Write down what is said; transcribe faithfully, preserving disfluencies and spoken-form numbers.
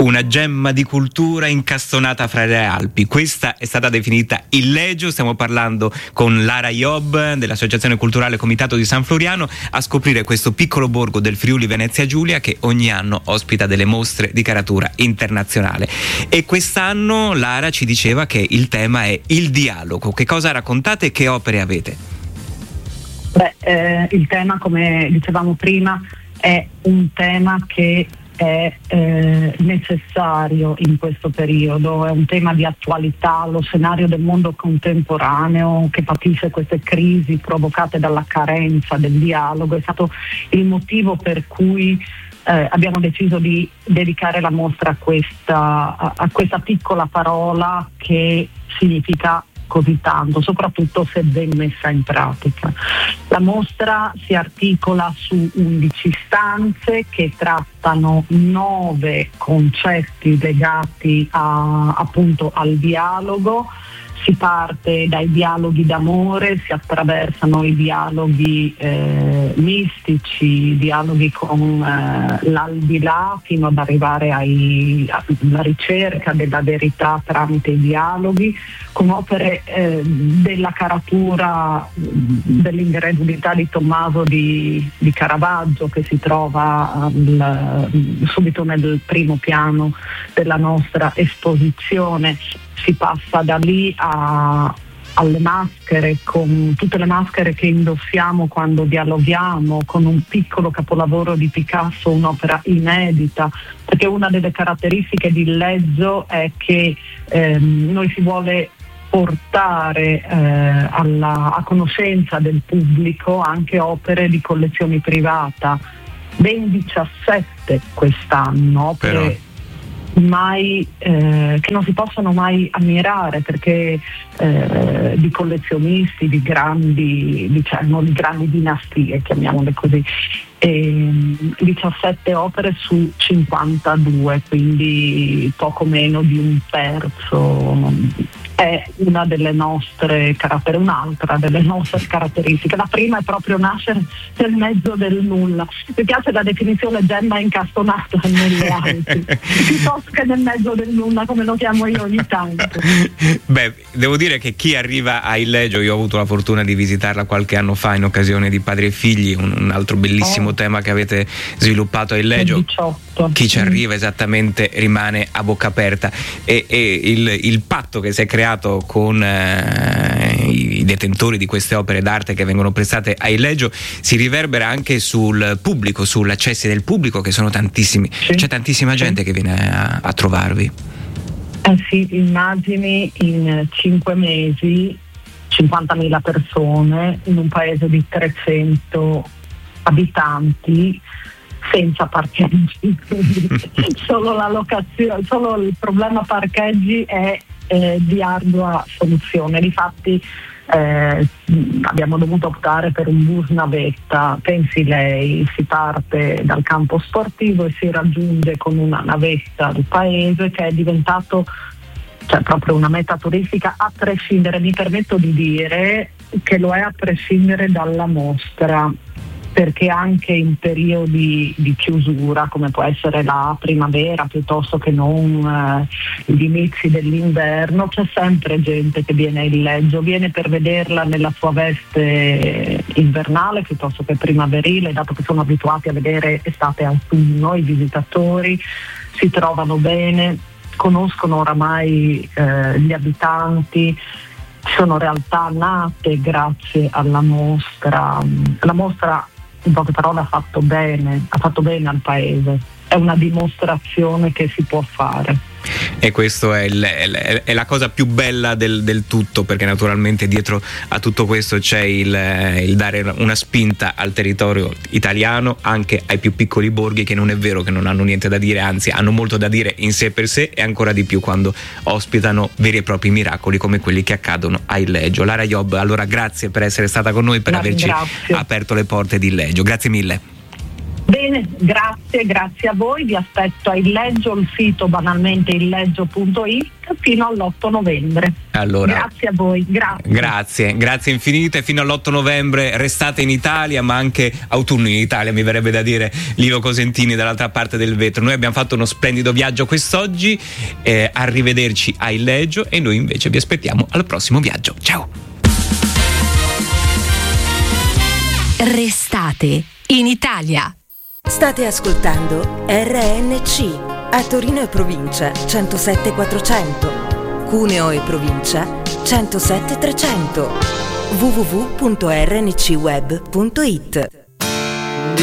Una gemma di cultura incastonata fra le Alpi. Questa è stata definita Illegio. Stiamo parlando con Lara Iob dell'Associazione Culturale Comitato di San Floriano a scoprire questo piccolo borgo del Friuli Venezia Giulia che ogni anno ospita delle mostre di caratura internazionale. E quest'anno Lara ci diceva che il tema è il dialogo. Che cosa raccontate e che opere avete? Beh, eh, il tema, come dicevamo prima, è un tema che è eh, necessario in questo periodo, è un tema di attualità, lo scenario del mondo contemporaneo che patisce queste crisi provocate dalla carenza del dialogo. È stato il motivo per cui eh, abbiamo deciso di dedicare la mostra a questa, a, a questa piccola parola che significa così tanto, soprattutto se ben messa in pratica. La mostra si articola su undici stanze che trattano nove concetti legati a, appunto al dialogo. Si parte dai dialoghi d'amore, si attraversano i dialoghi eh, mistici, dialoghi con eh, l'aldilà, fino ad arrivare ai, alla ricerca della verità tramite i dialoghi, con opere eh, della caratura dell'ingredulità di Tommaso di, di Caravaggio, che si trova al, subito nel primo piano della nostra esposizione. Si passa da lì a, alle maschere, con tutte le maschere che indossiamo quando dialoghiamo, con un piccolo capolavoro di Picasso, un'opera inedita, perché una delle caratteristiche di Illegio è che ehm, noi si vuole portare eh, alla, a conoscenza del pubblico anche opere di collezioni privata, ben diciassette quest'anno, opere Però... mai eh, che non si possono mai ammirare, perché eh, di collezionisti di grandi, diciamo, di grandi dinastie, chiamiamole così, e diciassette opere su cinquantadue, quindi poco meno di un terzo. È una delle nostre caratteristiche, un'altra delle nostre caratteristiche. La prima è proprio nascere nel mezzo del nulla. Mi piace la definizione gemma incastonata nelle Alpi, piuttosto che nel mezzo del nulla, come lo chiamo io ogni tanto. Beh, devo dire che chi arriva a Illegio, io ho avuto la fortuna di visitarla qualche anno fa in occasione di Padri e Figli, un, un altro bellissimo oh. tema che avete sviluppato a Illegio. diciotto Chi ci arriva esattamente rimane a bocca aperta, e, e il, il patto che si è creato con eh, i detentori di queste opere d'arte che vengono prestate a Illegio si riverbera anche sul pubblico, sull'accesso del pubblico, che sono tantissimi. Sì. C'è tantissima gente sì. che viene a, a trovarvi. Eh sì, immagini in cinque mesi cinquantamila persone in un paese di trecento abitanti, senza parcheggi, solo la locazione, solo il problema parcheggi è eh, di ardua soluzione. Difatti eh, abbiamo dovuto optare per un bus navetta. Pensi lei, si parte dal campo sportivo e si raggiunge con una navetta il paese, che è diventato cioè proprio una meta turistica a prescindere. Mi permetto di dire che lo è a prescindere dalla mostra, perché anche in periodi di chiusura, come può essere la primavera piuttosto che non eh, gli inizi dell'inverno, c'è sempre gente che viene a Illegio, viene per vederla nella sua veste invernale piuttosto che primaverile, dato che sono abituati a vedere estate e autunno. I visitatori si trovano bene, conoscono oramai eh, gli abitanti. Sono realtà nate grazie alla mostra. La mostra, in poche parole, ha fatto bene, ha fatto bene al paese. È una dimostrazione che si può fare. E questo è, il, è, è la cosa più bella del, del tutto, perché naturalmente dietro a tutto questo c'è il, il dare una spinta al territorio italiano, anche ai più piccoli borghi, che non è vero che non hanno niente da dire, anzi hanno molto da dire in sé per sé, e ancora di più quando ospitano veri e propri miracoli come quelli che accadono a Illegio. Lara Iob, allora grazie per essere stata con noi, per La averci ringrazio. aperto le porte di Illegio. Grazie mille. Bene, grazie, grazie a voi, vi aspetto a Illeggio, il sito banalmente illeggio punto it fino all'otto novembre. Allora, grazie a voi, grazie. Grazie, grazie infinite, fino all'otto novembre restate in Italia, ma anche autunno in Italia, mi verrebbe da dire, Livo Cosentini dall'altra parte del vetro. Noi abbiamo fatto uno splendido viaggio quest'oggi, eh, arrivederci a Illeggio e noi invece vi aspettiamo al prossimo viaggio. Ciao! Restate in Italia. State ascoltando R N C a Torino e provincia centosette quattrocento, Cuneo e provincia centosette trecento, w w w punto r n c web punto it.